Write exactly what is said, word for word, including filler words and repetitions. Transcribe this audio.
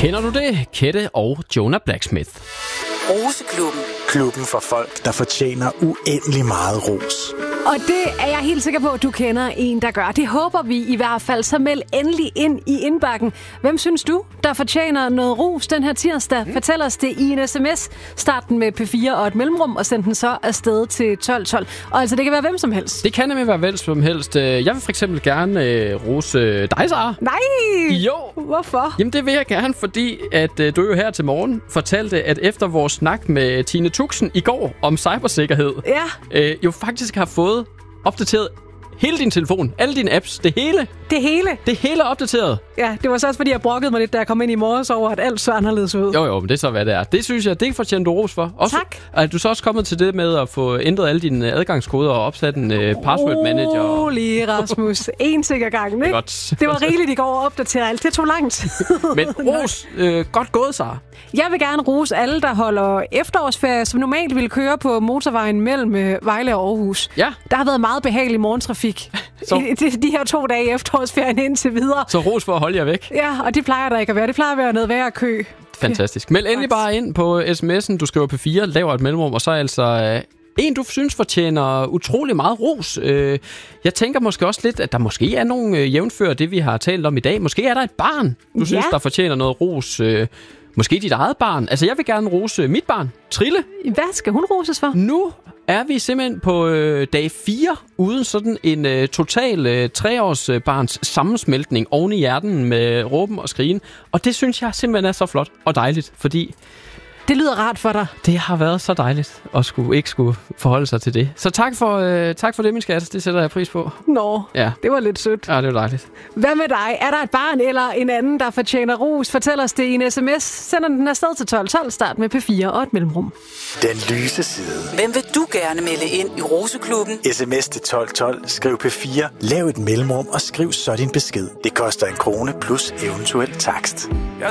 Kender du det? Kette og Jonah Blacksmith. Roseklubben. Klubben for folk, der fortjener uendelig meget ros. Og det er jeg helt sikker på, at du kender en, der gør. Det håber vi i hvert fald. Så meld endelig ind i indbakken. Hvem synes du, der fortjener noget ros den her tirsdag? Mm. Fortæl os det i en sms. Start den med P fire og et mellemrum, og send den så afsted til tolv tolv. Og altså, det kan være hvem som helst. Det kan nemlig være hvem som helst. Jeg vil for eksempel gerne øh, rose dig, Sara. Nej! Jo! Hvorfor? Jamen, det vil jeg gerne, fordi at øh, du jo her til morgen fortalte, at efter vores snak med Tine Tuxen i går om cybersikkerhed, Ja. øh, jo faktisk har fået opdateret hele din telefon, alle dine apps, det hele. Det hele. Det hele er opdateret. Ja, det var så også, fordi jeg brokkede mig lidt, da jeg kom ind i morges over, at alt så anderledes ud. Jo, jo, men det er så, hvad det er. Det synes jeg, det fortjener du ros for. Også, Tak. Er du så også kommet til det med at få ændret alle dine adgangskoder og opsat en uh, password manager? Rolig, Rasmus. En sikker gang, ikke? Godt. Det var rigeligt i går at opdatere alt. Det tog lang tid. Men ros, øh, godt gået, Sara. Jeg vil gerne rose alle, der holder efterårsferie, som normalt ville køre på motorvejen mellem øh, Vejle og Aarhus. Ja. Der har været meget behagelig morgentrafik Så- i de, de her to dage i efterårsferien indtil videre. Så ros for at holde jer væk. Ja, og det plejer der ikke at være. Det plejer at være noget værre kø. Fantastisk. Meld endelig bare ind på sms'en, du skriver P fire, laver et mellemrum, og så er altså øh, en, du synes fortjener utrolig meget ros. Øh, jeg tænker måske også lidt, at der måske er nogle øh, jævnfører det, vi har talt om i dag. Måske er der et barn, du Ja. synes, der fortjener noget ros. Øh, måske dit eget barn. Altså, jeg vil gerne rose mit barn, Trille. Hvad skal hun roses for? Nu er vi simpelthen på øh, dag fire uden sådan en øh, total øh, treårs øh, barns sammensmeltning oven i hjerten med råben og skrigen. Og det synes jeg simpelthen er så flot og dejligt, fordi Det lyder rart for dig. det har været så dejligt at skulle, ikke skulle forholde sig til det. Så tak for, øh, tak for det, min skat. Det sætter jeg pris på. Nå, Ja, det var lidt sødt. ja det var dejligt. Hvad med dig? Er der et barn eller en anden, der fortjener ros? Fortæl os det i en sms. Send den afsted til tolv tolv. Start med P fire og et mellemrum. Den lyse side. Hvem vil du gerne melde ind i Roseklubben? Sms til tolv tolv. Skriv P fire. Lav et mellemrum og skriv så din besked. Det koster en krone plus eventuel takst.